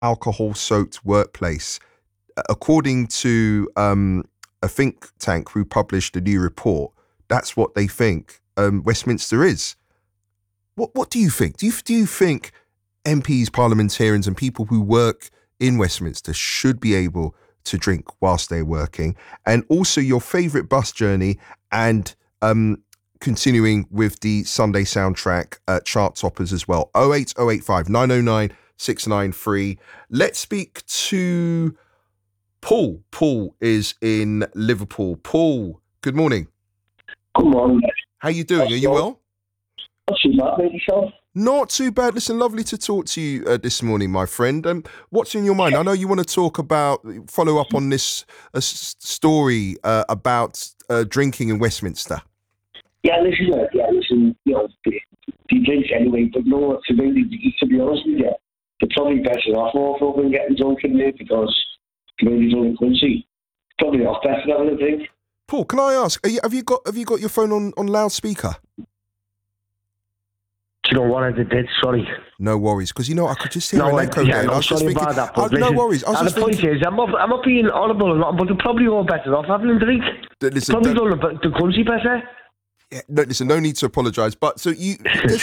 alcohol-soaked workplace. According to a think tank who published a new report, that's what they think Westminster is. What do you think? Do you think MPs, parliamentarians, and people who work in Westminster should be able to drink whilst they're working? And also your favourite bus journey, and continuing with the Sunday soundtrack chart toppers as well. 08085 909 693. Let's speak to Paul. Paul is in Liverpool. Paul, good morning. Good morning. How you doing? Are you well? Not too bad, mate, yourself? Not too bad. Listen, lovely to talk to you this morning, my friend. What's in your mind? I know you want to follow up on this story about drinking in Westminster. Listen, you know, they drink anyway, but no, to be honest with you, they're probably better off more than getting drunk in there, because community in the country, probably off better having a drink. Paul, can I ask, have you got your phone on loudspeaker? Do you know what I did? Sorry. No worries, because I could just hear an echo there. No, sorry about that. But no worries. The point is, I'm not being audible or not, but they're probably all better off having a drink. Listen, probably done the country better. Yeah, no, listen, no need to apologise. But so you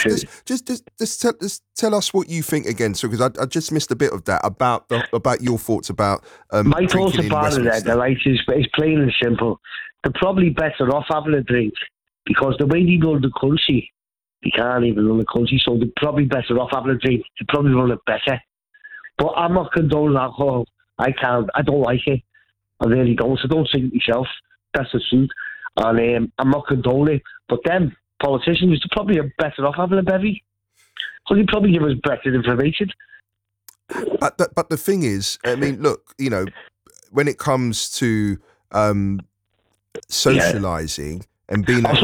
just tell us what you think again. So because I just missed a bit of that about your thoughts about my thoughts about it. The right is plain and simple. They're probably better off having a drink, because the way they run the country, they can't even run the country. So they're probably better off having a drink. They probably run it better. But I'm not condoning alcohol. I can't. I don't like it. I really don't. So I don't drink it myself. That's the truth. And I'm not condoning it. But them politicians are probably better off having a bevy. So they probably give us better information. But the thing is, I mean, look, when it comes to socialising and being in that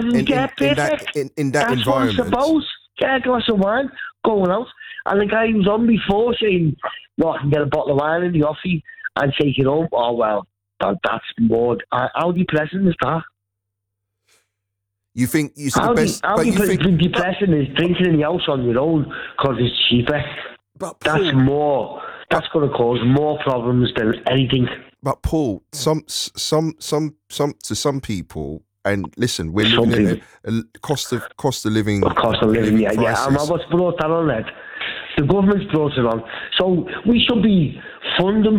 environment. I suppose. Get a glass of wine, going out. And the guy who's on before saying, I can get a bottle of wine in the offie and take it home. Oh, well, that's more. How depressing is that? You think you how the best? How depressing is drinking in the house on your own because it's cheaper. But Paul, that's going to cause more problems than anything. But Paul, to some people, and listen, we're living in a cost of living. Cost of living, yeah. And what's brought that on that? The government's brought it on. So we should be funding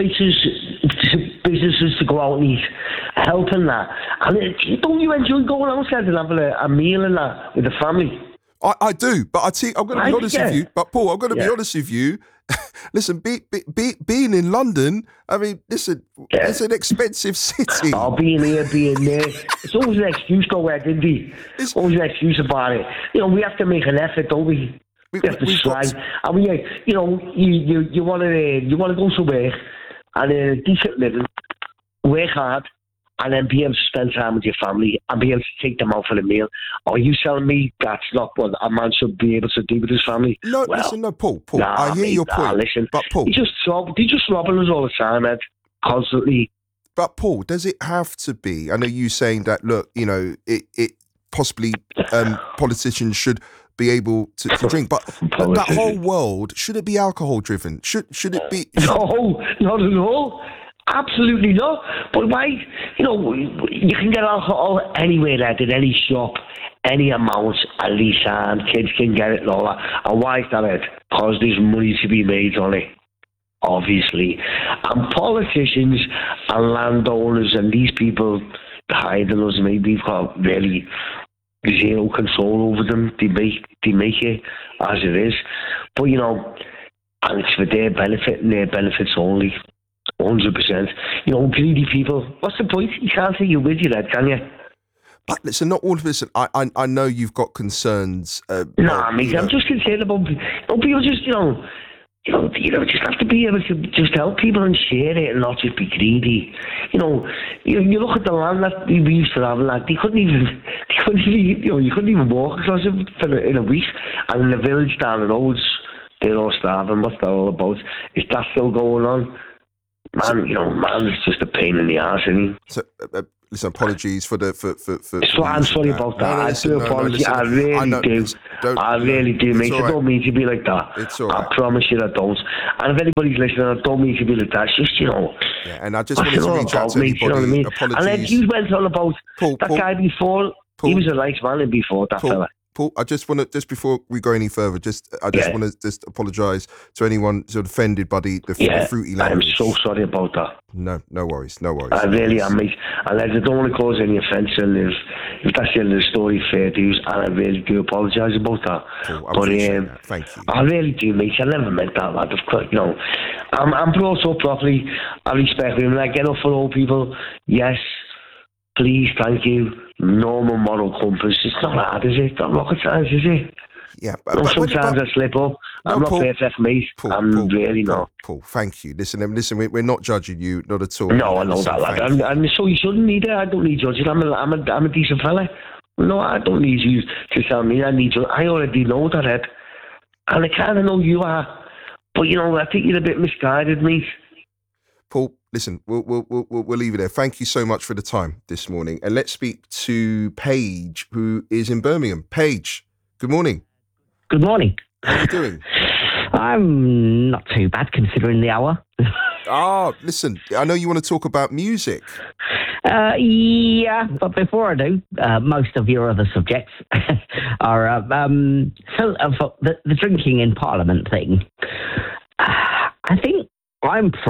businesses to go out and eat, helping that. And don't you enjoy going outside and having a meal and that with the family? I do, but I'm going to be honest with you. But Paul, I'm going to be honest with you. Listen, being in London, I mean, listen, it's an expensive city. Being here, being there. It's always an excuse to go where, didn't we? It's always an excuse about it. We have to make an effort, don't we? We have to strive. And you want to go somewhere and earn a decent living, work hard, and then be able to spend time with your family and be able to take them out for a meal. Are you telling me that's not what a man should be able to do with his family? No, listen, Paul. I hear your point. Listen, but Paul, they just robbing us all the time, Ed, constantly. But Paul, does it have to be? I know you saying that. Look, it possibly politicians should be able to drink, but that whole world, should it be alcohol driven? Should it be? No, not at all. Absolutely not. But why? You can get alcohol anywhere, at any shop, any amount, at least, and kids can get it and all that. And why is that, Ed? Because there's money to be made on it, obviously. And politicians and landowners and these people hiding us, maybe we've got really zero control over them. They make it as it is. But, and it's for their benefit and their benefits only. 100%. Greedy people. What's the point? You can't take you with you, Ed, can you? But listen, not all of this. I know you've got concerns. Mate, I'm just concerned about people. Just just have to be able to just help people and share it and not just be greedy. You look at the land that we used to have, like you couldn't even walk across it in a week. And in the village down the roads, they're all starving. What's that all about? Is that still going on? Man, it's just a pain in the arse, isn't it? So, listen, apologies for the for So I'm sorry about that. I do apologize. I really do. I really do, mate. I don't mean to be like that. It's all right. I promise you I don't. And if anybody's listening, I don't mean to be like that. It's just, Yeah, and I just wanted to reach out to me, anybody. you know what I mean? Apologies. And then you went on about Paul, guy before. Paul, he was a nice man before, that fella. Paul, I just want to, just before we go any further, I just want to just apologise to anyone sort of offended by the fruity language. I'm so sorry about that. No worries. I really am, mate. And I don't want to cause any offence, and if that's the end of the story, fair dues, and I really do apologise about that. Cool, I appreciate that. Thank you. I really do, mate. I never meant that, lad. I'm brought up properly. I respect him, and I get up for old people. Yes. Please, thank you. Normal moral compass. It's not hard, is it? Not rocket science, is it? Yeah. Sometimes I slip up. I'm not perfect, mate. I'm really not. Paul, thank you. Listen, we're not judging you, not at all. No, I know that, lad. And so you shouldn't either. I don't need judging. I'm a decent fella. No, I don't need you to tell me I need you. I already know that, Ed. And I kind of know you are. But, I think you're a bit misguided, mate. Paul, listen, we'll leave it there. Thank you so much for the time this morning. And let's speak to Paige, who is in Birmingham. Paige, good morning. Good morning. How are you doing? I'm not too bad considering the hour. Listen, I know you want to talk about music. Yeah, but before I do, most of your other subjects are the drinking in Parliament thing. I think I'm